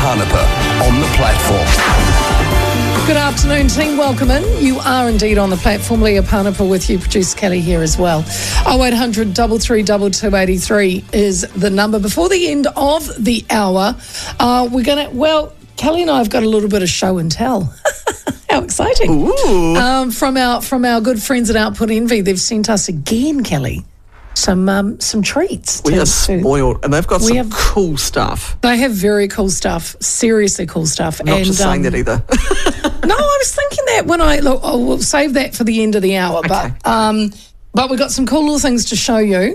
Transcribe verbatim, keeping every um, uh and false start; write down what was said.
Parnapa on the platform. Good afternoon, team. Welcome in. You are indeed on the platform. Leah Parnapa with you. Producer Kelly here as well. oh eight hundred, three three two, two eight three is the number. Before the end of the hour, uh, we're going to, well, Kelly and I have got a little bit of show and tell. How exciting. Ooh. Um, from our from our good friends at Output Envy, they've sent us again, Kelly, some um, some treats. We to- are to- spoiled, and they've got We some have- cool stuff. They have very cool stuff, seriously cool stuff. Not and, just saying um, that either. No, I was thinking that when I look, oh, we'll save that for the end of the hour. Okay. But um, but we've got some cool little things to show you.